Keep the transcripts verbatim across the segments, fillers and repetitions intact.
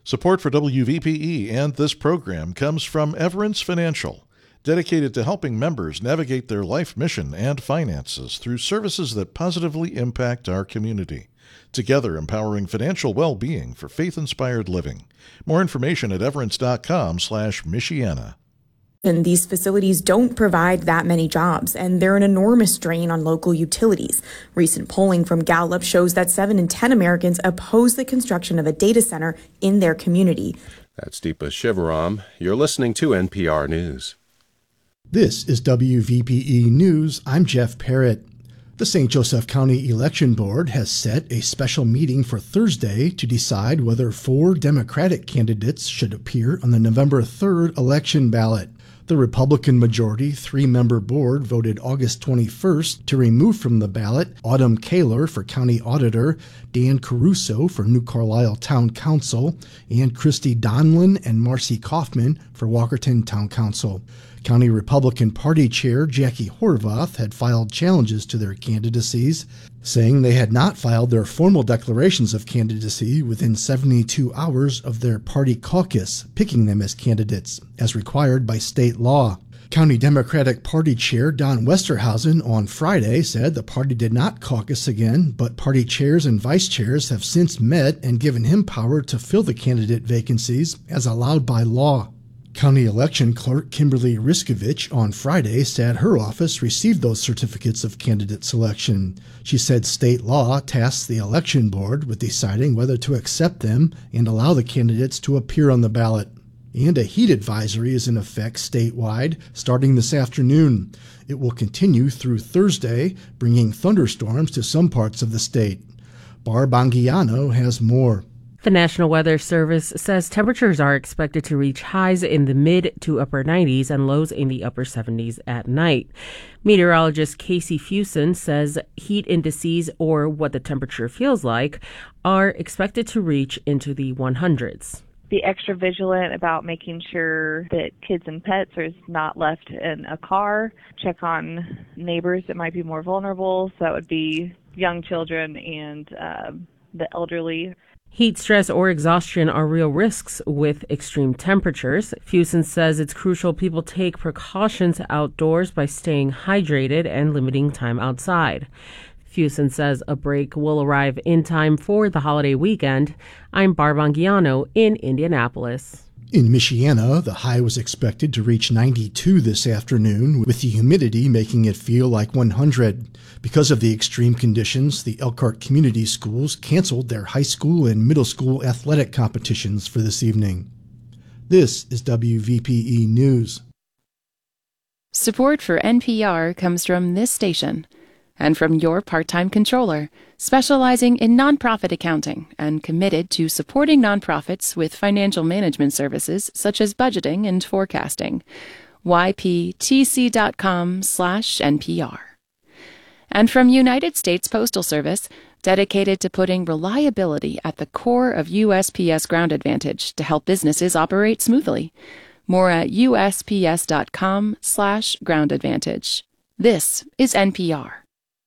Support for W V P E and this program comes from Everence Financial, dedicated to helping members navigate their life mission and finances through services that positively impact our community. Together, empowering financial well-being for faith-inspired living. More information at everence.com slash Michiana. And these facilities don't provide that many jobs, and they're an enormous drain on local utilities. Recent polling from Gallup shows that seven in ten Americans oppose the construction of a data center in their community. That's Deepa Shivaram. You're listening to N P R News. This is W V P E News. I'm Jeff Parrott. The Saint Joseph County Election Board has set a special meeting for Thursday to decide whether four Democratic candidates should appear on the November third election ballot. The Republican majority three-member board voted August twenty-first to remove from the ballot Autumn Kaler for County Auditor, Dan Caruso for New Carlisle Town Council, and Christy Donlin and Marcy Kaufman for Walkerton Town Council. County Republican Party Chair Jackie Horvath had filed challenges to their candidacies, saying they had not filed their formal declarations of candidacy within seventy-two hours of their party caucus, picking them as candidates, as required by state law. County Democratic Party Chair Don Westerhausen on Friday said the party did not caucus again, but party chairs and vice chairs have since met and given him power to fill the candidate vacancies as allowed by law. County Election Clerk Kimberly Riskovich on Friday said her office received those certificates of candidate selection. She said state law tasks the election board with deciding whether to accept them and allow the candidates to appear on the ballot. And a heat advisory is in effect statewide starting this afternoon. It will continue through Thursday, bringing thunderstorms to some parts of the state. Barb Anguiano has more. The National Weather Service says temperatures are expected to reach highs in the mid to upper nineties and lows in the upper seventies at night. Meteorologist Casey Fuson says heat indices, or what the temperature feels like, are expected to reach into the hundreds. Be extra vigilant about making sure that kids and pets are not left in a car. Check on neighbors that might be more vulnerable. So that would be young children and uh, the elderly. Heat stress or exhaustion are real risks with extreme temperatures. Fuson says it's crucial people take precautions outdoors by staying hydrated and limiting time outside. Fuson says a break will arrive in time for the holiday weekend. I'm Barb Anguiano in Indianapolis. In Michiana, the high was expected to reach ninety-two this afternoon, with the humidity making it feel like one hundred. Because of the extreme conditions, the Elkhart Community Schools canceled their high school and middle school athletic competitions for this evening. This is W V P E News. Support for N P R comes from this station and from your part-time controller, specializing in nonprofit accounting and committed to supporting nonprofits with financial management services such as budgeting and forecasting. Y P T C dot com slash N P R. And from United States Postal Service, dedicated to putting reliability at the core of U S P S Ground Advantage to help businesses operate smoothly. More at U S P S dot com slash Ground Advantage. This is N P R.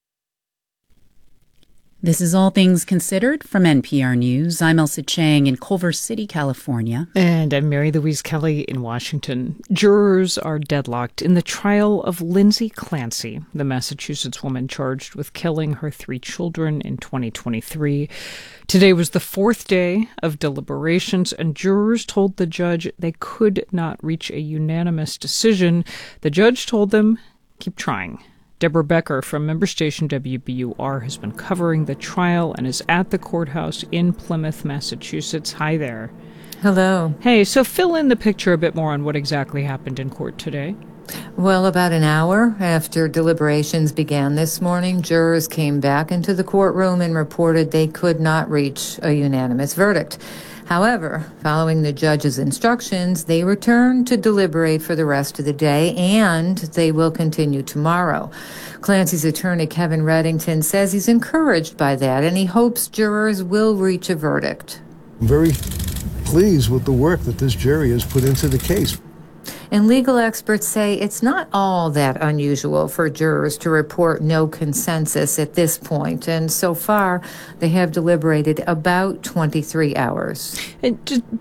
This is All Things Considered from N P R News. I'm Elsa Chang in Culver City, California. And I'm Mary Louise Kelly in Washington. Jurors are deadlocked in the trial of Lindsay Clancy, the Massachusetts woman charged with killing her three children in twenty twenty-three. Today was the fourth day of deliberations, and jurors told the judge they could not reach a unanimous decision. The judge told them, keep trying. Deborah Becker from member station W B U R has been covering the trial and is at the courthouse in Plymouth, Massachusetts. Hi there. Hello. Hey, so fill in the picture a bit more on what exactly happened in court today. Well, about an hour after deliberations began this morning, jurors came back into the courtroom and reported they could not reach a unanimous verdict. However, following the judge's instructions, they returned to deliberate for the rest of the day, and they will continue tomorrow. Clancy's attorney, Kevin Reddington, says he's encouraged by that, and he hopes jurors will reach a verdict. I'm very pleased with the work that this jury has put into the case. And legal experts say it's not all that unusual for jurors to report no consensus at this point. And so far, they have deliberated about twenty-three hours. And just